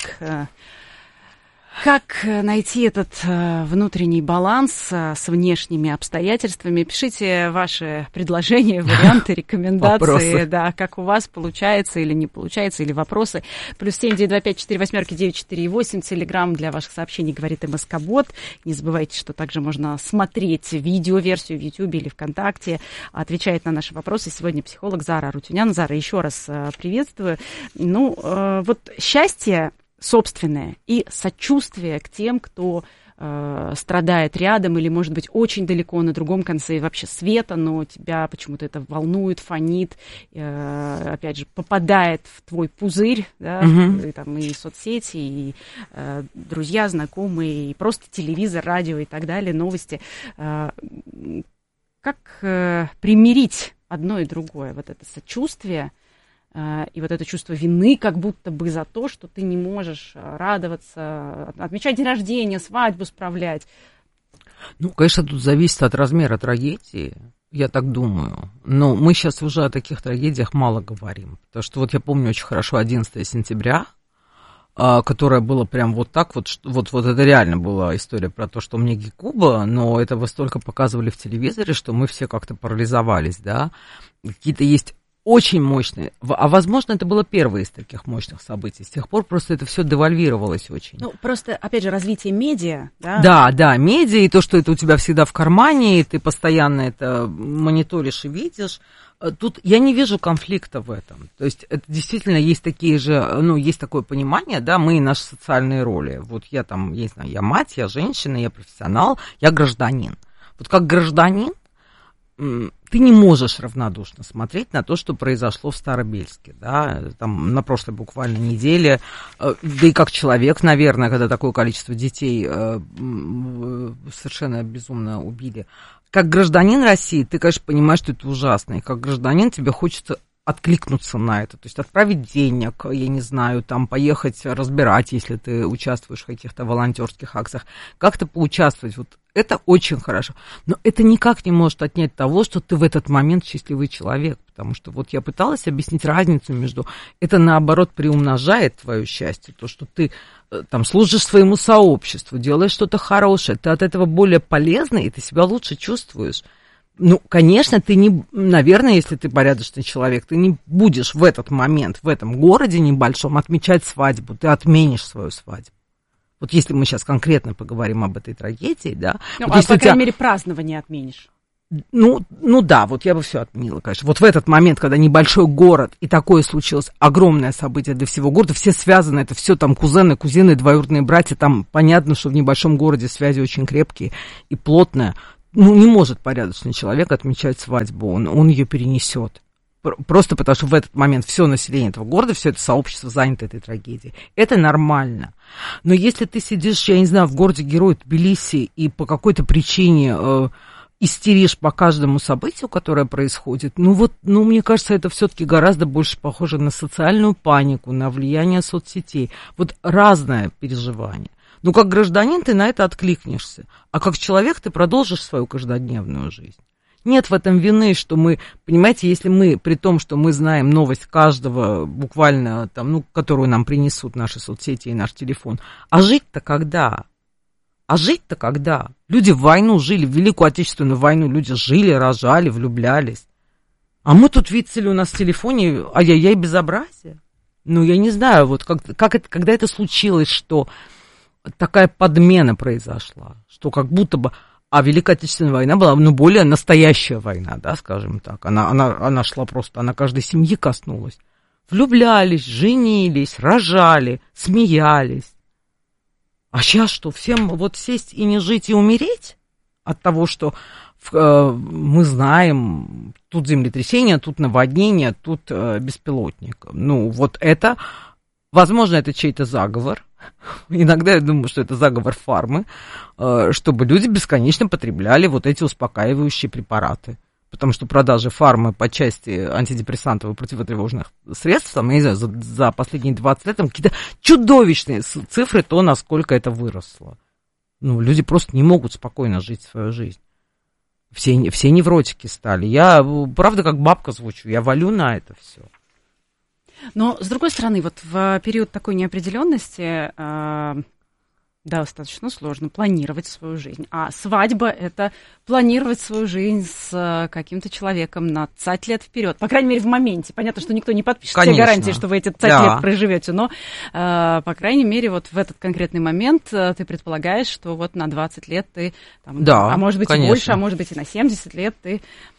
как найти этот внутренний баланс с внешними обстоятельствами? Пишите ваши предложения, варианты, рекомендации, да, как у вас получается или не получается, или вопросы. +7 925 48 948, телеграм для ваших сообщений говорит МСК-бот. Не забывайте, что также можно смотреть видеоверсию в Ютьюбе или ВКонтакте. Отвечает на наши вопросы сегодня психолог Зара Арутюнян. Зара, еще раз приветствую. Вот счастье собственное и сочувствие к тем, кто страдает рядом или, может быть, очень далеко на другом конце вообще света, но тебя почему-то это волнует, фонит, опять же, попадает в твой пузырь, да, и, там, и соцсети, и друзья, знакомые, и просто телевизор, радио и так далее, новости. Как примирить одно и другое, вот это сочувствие и вот это чувство вины, как будто бы за то, что ты не можешь радоваться, отмечать день рождения, свадьбу справлять? Ну, конечно, тут зависит от размера трагедии, я так думаю. Но мы сейчас уже о таких трагедиях мало говорим. Потому что вот я помню очень хорошо 11 сентября, которое было прям вот так вот это реально была история про то, что мне Гекуба, но это вы столько показывали в телевизоре, что мы все как-то парализовались, да. Какие-то есть очень мощные, а возможно, это было первое из таких мощных событий. С тех пор просто это все девальвировалось очень. Ну, просто, опять же, развитие медиа, да? Да, медиа, и то, что это у тебя всегда в кармане, и ты постоянно это мониторишь и видишь. Тут я не вижу конфликта в этом. То есть это действительно есть такие же, есть такое понимание, да, мы и наши социальные роли. Вот я там, я не знаю, я мать, я женщина, я профессионал, я гражданин. Вот как гражданин ты не можешь равнодушно смотреть на то, что произошло в Старобельске, да, там на прошлой буквально неделе, да и как человек, наверное, когда такое количество детей совершенно безумно убили. Как гражданин России, ты, конечно, понимаешь, что это ужасно, и как гражданин тебе хочется откликнуться на это, то есть отправить денег, я не знаю, там поехать разбирать, если ты участвуешь в каких-то волонтерских акциях, как-то поучаствовать, вот это очень хорошо. Но это никак не может отнять того, что ты в этот момент счастливый человек, потому что вот я пыталась объяснить разницу между... Это, наоборот, приумножает твое счастье, то, что ты там служишь своему сообществу, делаешь что-то хорошее, ты от этого более полезный, и ты себя лучше чувствуешь. Ну, конечно, ты не... Наверное, если ты порядочный человек, ты не будешь в этот момент, в этом городе небольшом отмечать свадьбу, ты отменишь свою свадьбу. Вот если мы сейчас конкретно поговорим об этой трагедии, да. Ну, вот по крайней мере, празднование отменишь. Ну да, вот я бы все отменила, конечно. Вот в этот момент, когда небольшой город, и такое случилось огромное событие для всего города, все связаны, это все там кузены, двоюродные братья, там понятно, что в небольшом городе связи очень крепкие и плотные. Ну, не может порядочный человек отмечать свадьбу, он ее перенесет. Просто потому, что в этот момент все население этого города, все это сообщество занято этой трагедией. Это нормально. Но если ты сидишь, я не знаю, в городе-герой Тбилиси и по какой-то причине истеришь по каждому событию, которое происходит, мне кажется, это все-таки гораздо больше похоже на социальную панику, на влияние соцсетей. Вот разное переживание. Ну, как гражданин ты на это откликнешься, а как человек ты продолжишь свою каждодневную жизнь. Нет в этом вины, что мы, понимаете, если мы, при том, что мы знаем новость каждого, буквально, там, которую нам принесут наши соцсети и наш телефон, а жить-то когда? Люди в войну жили, в Великую Отечественную войну люди жили, рожали, влюблялись. А мы тут, видите ли, у нас в телефоне, ай-яй-яй, безобразие. Ну, я не знаю, вот когда это случилось, что такая подмена произошла, что как будто бы... А Великая Отечественная война была, более настоящая война, да, скажем так. Она шла просто, она каждой семьи коснулась. Влюблялись, женились, рожали, смеялись. А сейчас что, всем вот сесть и не жить, и умереть? От того, что мы знаем, тут землетрясение, тут наводнение, тут беспилотник. Ну, вот это, возможно, это чей-то заговор. Иногда я думаю, что это заговор фармы, чтобы люди бесконечно потребляли вот эти успокаивающие препараты. Потому что продажи фармы по части антидепрессантов и противотревожных средств, там, я не знаю, за последние 20 лет там какие-то чудовищные цифры, то, насколько это выросло. Ну, люди просто не могут спокойно жить свою жизнь. Все невротики стали. Я, правда, как бабка звучу, я валю на это все. Но, с другой стороны, вот в период такой неопределенности достаточно сложно планировать свою жизнь. А свадьба – это планировать свою жизнь с каким-то человеком на 20 лет вперед. По крайней мере, в моменте. Понятно, что никто не подпишет все гарантии, что вы эти 20 лет проживете, но, по крайней мере, вот в этот конкретный момент ты предполагаешь, что вот на 20 лет ты, там, а может быть, и больше, а может быть, и на 70 лет ты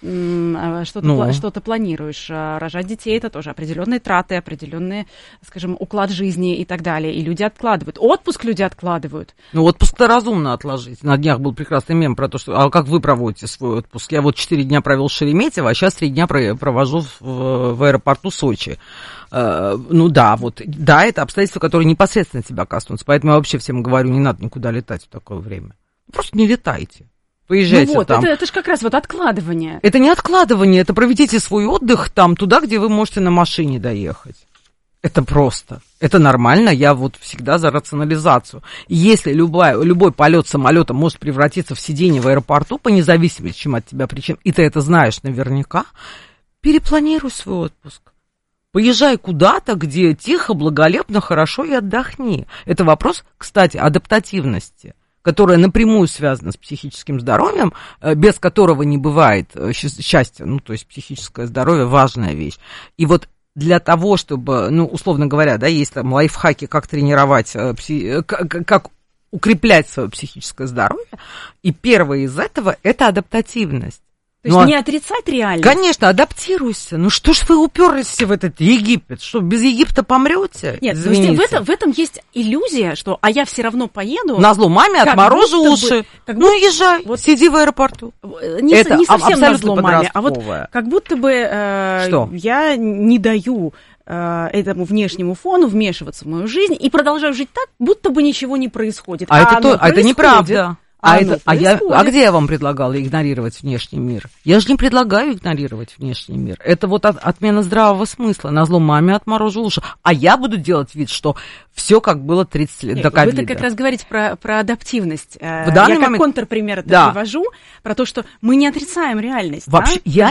что-то планируешь. Рожать детей – это тоже определенные траты, определенный, скажем, уклад жизни и так далее. И люди откладывают. Отпуск люди откладывают. Ну, отпуск-то разумно отложить. На днях был прекрасный мем про то, что, а как вы проводите свой отпуск? Я вот 4 дня провел в Шереметьево, а сейчас 3 дня провожу в аэропорту Сочи. Ну да, это обстоятельства, которые непосредственно тебя коснутся. Поэтому я вообще всем говорю, не надо никуда летать в такое время. Просто не летайте. Поезжайте там. Это же как раз вот откладывание. Это не откладывание, это проведите свой отдых там, туда, где вы можете на машине доехать. Это просто, это нормально, я вот всегда за рационализацию. Если любой полет самолета может превратиться в сидение в аэропорту, по независимости, чем от тебя причин, и ты это знаешь наверняка, перепланируй свой отпуск. Поезжай куда-то, где тихо, благолепно, хорошо и отдохни. Это вопрос, кстати, адаптативности, которая напрямую связана с психическим здоровьем, без которого не бывает счастья, то есть психическое здоровье – важная вещь. И вот для того, чтобы, условно говоря, да, есть там лайфхаки, как тренировать, как укреплять свое психическое здоровье, и первое из этого – это адаптативность. То есть не отрицать реальность? Конечно, адаптируйся. Что ж вы уперлись все в этот Египет? Что, без Египта помрете? Нет, в этом есть иллюзия, что я все равно поеду. Назло маме отморожу уши. Езжай, сиди в аэропорту. Не совсем назло маме, а вот как будто бы я не даю этому внешнему фону вмешиваться в мою жизнь и продолжаю жить так, будто бы ничего не происходит. Это неправда. А где я вам предлагала игнорировать внешний мир? Я же не предлагаю игнорировать внешний мир. Это вот отмена здравого смысла. Назло маме отморожу уши. А я буду делать вид, что все как было 30 лет до ковида. Вы-то как раз говорите про адаптивность. Я как контрпример это привожу, про то, что мы не отрицаем реальность. Вообще, я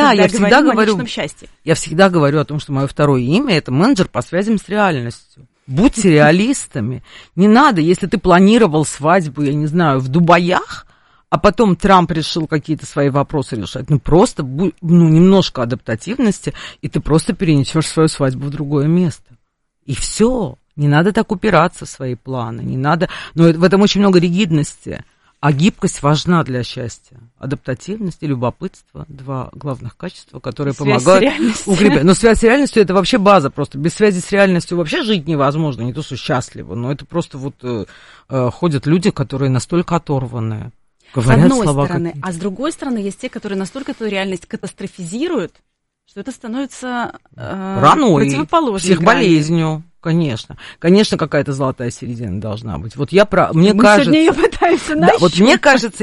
всегда говорю о том, что мое второе имя – это менеджер по связям с реальностью. Будьте реалистами. Не надо, если ты планировал свадьбу, я не знаю, в Дубаях, а потом Трамп решил какие-то свои вопросы решать. Просто немножко адаптативности, и ты просто перенесешь свою свадьбу в другое место. И все. Не надо так упираться в свои планы. Не надо. Но в этом очень много ригидности. А гибкость важна для счастья. Адаптативность и любопытство – 2 главных качества, которые помогают укреплять. Но связь с реальностью – это вообще база просто. Без связи с реальностью вообще жить невозможно. Не то, что счастливо, но это просто ходят люди, которые настолько оторванные. С одной стороны. А с другой стороны, есть те, которые настолько эту реальность катастрофизируют, что это становится противоположной психболезнью. Конечно. Конечно, какая-то золотая середина должна быть. Мы сегодня ее пытаемся нащупать. Вот мне кажется,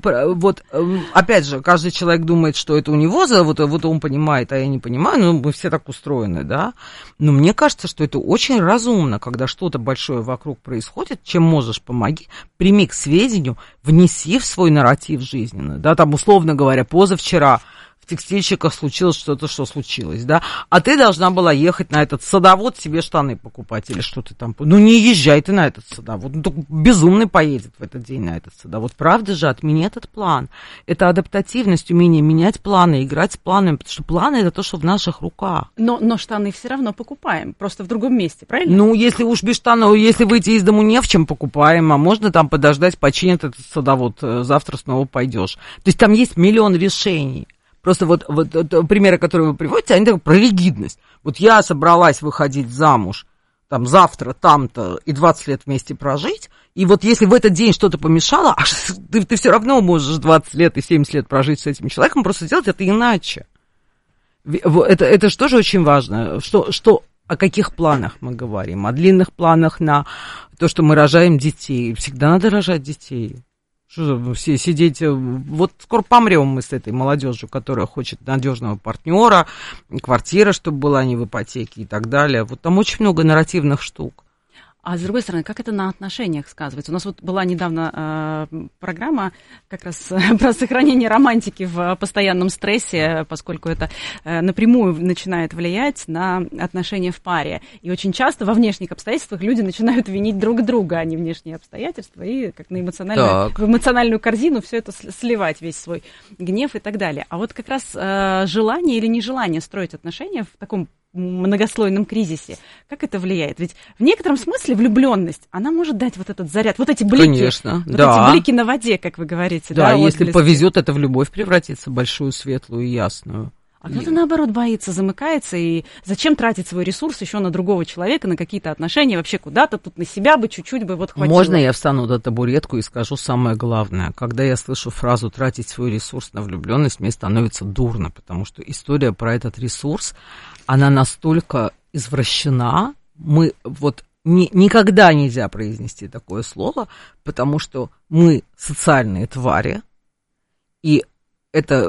опять же, каждый человек думает, что это у него, вот он понимает, а я не понимаю, мы все так устроены, да. Но мне кажется, что это очень разумно, когда что-то большое вокруг происходит, чем можешь, помоги, прими к сведению, внеси в свой нарратив жизненный, да, там, условно говоря, позавчера в текстильщиках случилось что-то, что случилось, да, а ты должна была ехать на этот садовод себе штаны покупать или что-то там. Не езжай ты на этот садовод, только безумный поедет в этот день на этот садовод. Правда же, отмени этот план. Это адаптативность, умение менять планы, играть с планами, потому что планы – это то, что в наших руках. Но штаны все равно покупаем, просто в другом месте, правильно? Если уж без штанов, если выйти из дому не в чем, покупаем, а можно там подождать, починит этот садовод, завтра снова пойдешь. То есть там есть миллион решений. Просто вот примеры, которые вы приводите, они про ригидность. Вот я собралась выходить замуж, там, завтра, там-то, и 20 лет вместе прожить, и вот если в этот день что-то помешало, ты все равно можешь 20 лет и 70 лет прожить с этим человеком, просто делать это иначе. Это же тоже очень важно, о каких планах мы говорим, о длинных планах на то, что мы рожаем детей. Всегда надо рожать детей. Что все сидеть, вот скоро помрем мы с этой молодежью, которая хочет надежного партнера, квартира, чтобы была не в ипотеке и так далее. Вот там очень много нарративных штук. А с другой стороны, как это на отношениях сказывается? У нас вот была недавно программа как раз про сохранение романтики в постоянном стрессе, поскольку это напрямую начинает влиять на отношения в паре. И очень часто во внешних обстоятельствах люди начинают винить друг друга, а не внешние обстоятельства, и как на в эмоциональную корзину все это сливать, весь свой гнев и так далее. А вот как раз желание или нежелание строить отношения в таком многослойном кризисе, как это влияет? Ведь в некотором смысле влюбленность, она может дать вот этот заряд, вот эти блики. Конечно, эти блики на воде, как вы говорите. Да, если повезет, это в любовь превратится, большую, светлую и ясную. А кто-то, наоборот, боится, замыкается, и зачем тратить свой ресурс еще на другого человека, на какие-то отношения, вообще куда-то, тут на себя бы чуть-чуть бы вот хватило. Можно я встану на табуретку и скажу самое главное? Когда я слышу фразу «тратить свой ресурс на влюбленность», мне становится дурно, потому что история про этот ресурс, она настолько извращена, никогда нельзя произнести такое слово, потому что мы социальные твари, и это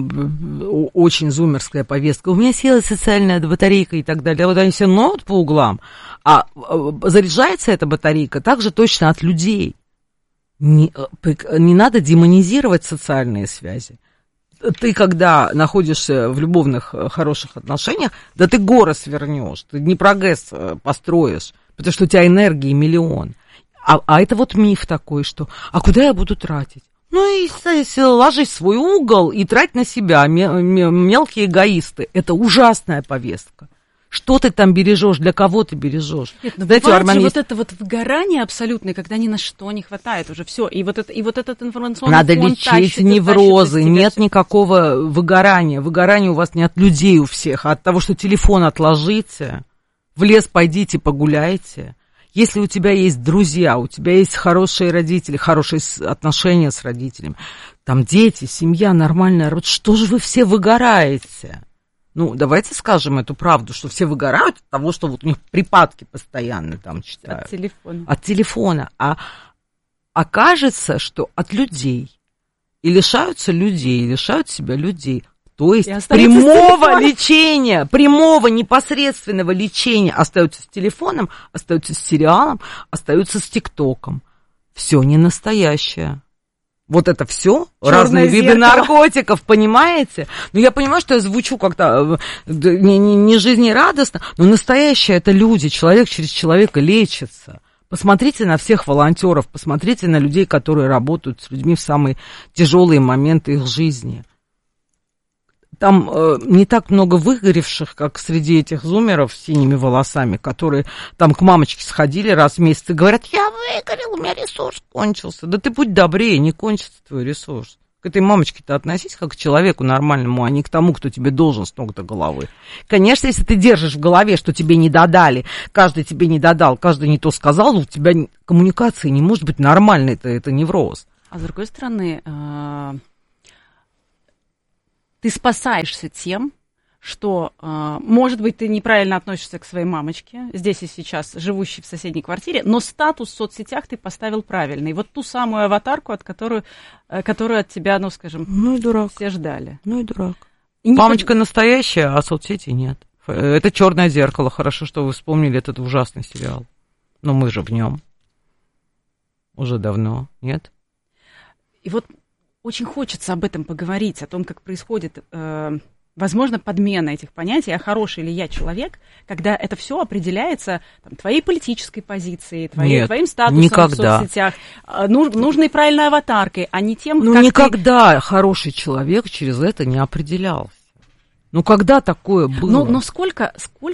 очень зумерская повестка. У меня села социальная батарейка и так далее. Вот они все ноют по углам, а заряжается эта батарейка также точно от людей. Не надо демонизировать социальные связи. Ты, когда находишься в любовных хороших отношениях, да ты горы свернешь, ты не прогресс построишь, потому что у тебя энергии миллион. А это вот миф такой, что «а куда я буду тратить?» И ложись в свой угол и трать на себя, мелкие эгоисты. Это ужасная повестка. Что ты там бережешь, для кого ты бережешь? Нет, бывает же вот это вот выгорание абсолютное, когда ни на что не хватает уже все. И вот этот информационный надо фон лечить неврозы, нет никакого выгорания. Выгорание у вас не от людей у всех, а от того, что телефон отложите, в лес пойдите погуляйте. Если у тебя есть друзья, у тебя есть хорошие родители, хорошие отношения с родителями, там дети, семья, нормальная, что же вы все выгораете? Давайте скажем эту правду, что все выгорают от того, что вот у них припадки постоянно там читают. От телефона. От телефона. А окажется, что от людей. И лишаются людей, лишают себя людей. То есть прямого лечения, прямого непосредственного лечения остаются с телефоном, остаются с сериалом, остаются с ТикТоком. Все не настоящее. Вот это все разные виды наркотиков, понимаете? Ну, я понимаю, что я звучу как-то не жизнерадостно, но настоящее это люди, человек через человека лечится. Посмотрите на всех волонтеров, посмотрите на людей, которые работают с людьми в самые тяжелые моменты их жизни. Там не так много выгоревших, как среди этих зумеров с синими волосами, которые там к мамочке сходили раз в месяц и говорят: я выгорел, у меня ресурс кончился. Да ты будь добрее, не кончится твой ресурс. К этой мамочке-то относись как к человеку нормальному, а не к тому, кто тебе должен с ног до головы. Конечно, если ты держишь в голове, что тебе не додали, каждый тебе не додал, каждый не то сказал, у тебя коммуникации не может быть нормальной, это невроз. А с другой стороны, ты спасаешься тем, что, может быть, ты неправильно относишься к своей мамочке, здесь и сейчас, живущей в соседней квартире, но статус в соцсетях ты поставил правильный. Вот ту самую аватарку, которую от тебя, ну, скажем, и дурак. Все ждали. Ну и дурак. Мамочка настоящая, а соцсети нет. Это «Черное зеркало». Хорошо, что вы вспомнили этот ужасный сериал. Но мы же в нем. Уже давно, нет? И вот очень хочется об этом поговорить, о том, как происходит... возможно, подмена этих понятий, а хороший ли я человек, когда это все определяется там, твоей политической позицией, твоим статусом никогда. В соцсетях, нужной правильной аватаркой, а не тем, как никогда хороший человек через это не определялся. Ну, когда такое было? Но сколько,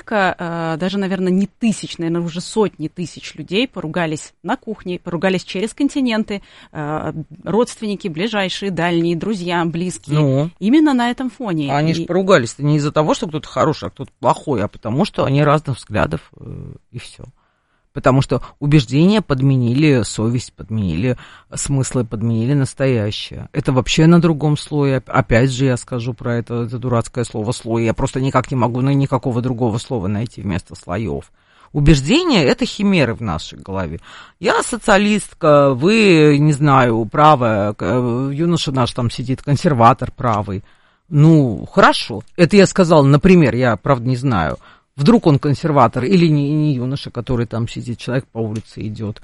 даже, наверное, не тысяч, наверное, уже сотни тысяч людей поругались на кухне, поругались через континенты, родственники, ближайшие, дальние, друзья, близкие. Именно на этом фоне. Они же поругались-то не из-за того, что кто-то хороший, а кто-то плохой, а потому что они разных взглядов, и все. Потому что убеждения подменили совесть, подменили смыслы, подменили настоящее. Это вообще на другом слое. Опять же я скажу про это дурацкое слово «слой». Я просто никак не могу никакого другого слова найти вместо слоев. Убеждения – это химеры в нашей голове. Я социалистка, вы, не знаю, правая, юноша наш там сидит, консерватор правый. Ну, хорошо. Это я сказала, например, я, правда, не знаю. Вдруг он консерватор или не юноша, который там сидит, человек по улице идет.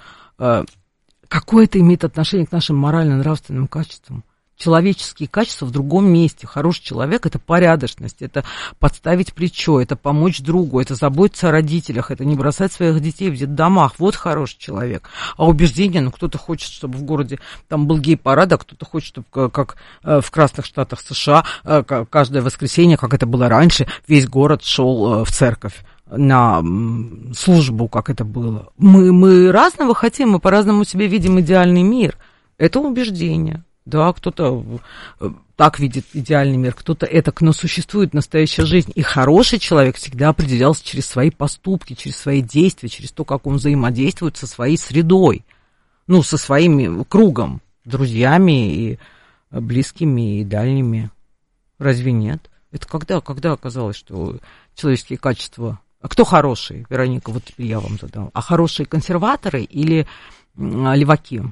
Какое это имеет отношение к нашим морально-нравственным качествам? Человеческие качества в другом месте. Хороший человек – это порядочность, это подставить плечо, это помочь другу, это заботиться о родителях, это не бросать своих детей в детдомах. Вот хороший человек. А убеждение, кто-то хочет, чтобы в городе там был гей-парад, а кто-то хочет, чтобы, как в Красных Штатах США, каждое воскресенье, как это было раньше, весь город шел в церковь на службу, как это было. Мы разного хотим, мы по-разному себе видим идеальный мир. Это убеждение. Да, кто-то так видит идеальный мир, кто-то этак, но существует настоящая жизнь. И хороший человек всегда определялся через свои поступки, через свои действия, через то, как он взаимодействует со своей средой, ну, со своим кругом, друзьями и близкими, и дальними. Разве нет? Это когда оказалось, что человеческие качества... А кто хороший, Вероника, вот я вам задам. А хорошие консерваторы или леваки?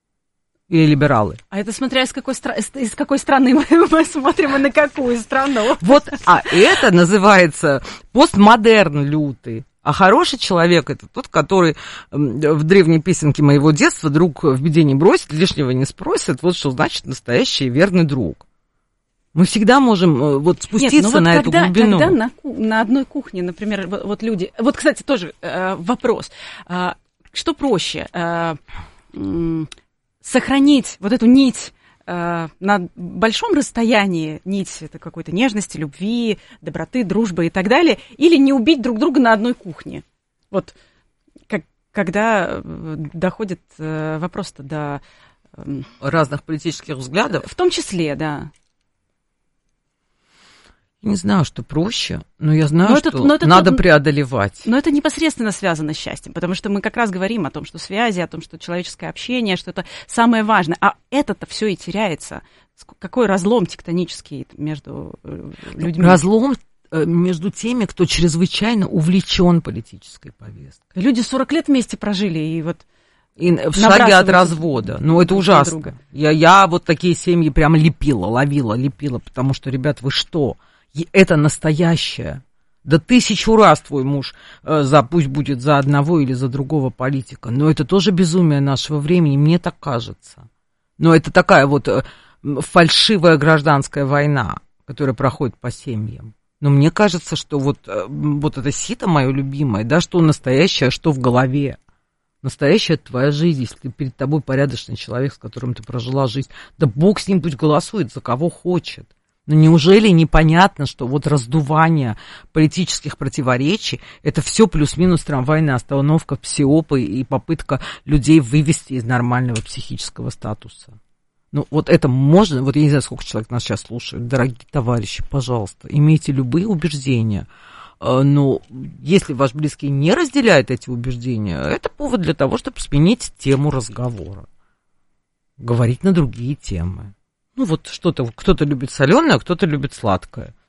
Или либералы. А это смотря из какой страны мы смотрим и на какую страну. Вот, а это называется постмодерн лютый. А хороший человек – это тот, который в древней песенке моего детства «Друг в беде не бросит, лишнего не спросит». Вот что значит настоящий верный друг. Мы всегда можем вот спуститься на эту глубину. Когда на одной кухне, например, вот люди... Вот, кстати, тоже вопрос. Что проще? Сохранить вот эту нить на большом расстоянии, нить это какой-то нежности, любви, доброты, дружбы и так далее, или не убить друг друга на одной кухне. Вот когда доходит вопрос-то до... разных политических взглядов. В том числе, да. Не знаю, что проще, но я знаю, что надо преодолевать. Но это непосредственно связано с счастьем, потому что мы как раз говорим о том, что связи, о том, что человеческое общение, что это самое важное. А это-то все и теряется. Какой разлом тектонический между людьми? Разлом между теми, кто чрезвычайно увлечен политической повесткой. Люди 40 лет вместе прожили, и вот... И в шаге от развода. Ну, это ужасно. Я вот такие семьи прям ловила, потому что, ребят, вы что? Это настоящее. Да 1000 раз твой муж, пусть будет за одного или за другого политика. Но это тоже безумие нашего времени, мне так кажется. Но это такая вот фальшивая гражданская война, которая проходит по семьям. Но мне кажется, что вот это сито мое любимое, да, что настоящее, что в голове. Настоящая это твоя жизнь, если перед тобой порядочный человек, с которым ты прожила жизнь. Да Бог с ним пусть голосует за кого хочет. Но неужели непонятно, что вот раздувание политических противоречий, это все плюс-минус трамвайная остановка, псиопы и попытка людей вывести из нормального психического статуса? Ну, вот это можно, вот я не знаю, сколько человек нас сейчас слушает. Дорогие товарищи, пожалуйста, имейте любые убеждения. Но если ваш близкий не разделяет эти убеждения, это повод для того, чтобы сменить тему разговора. Говорить на другие темы. Ну, вот что-то, кто-то любит соленое, а кто-то любит сладкое.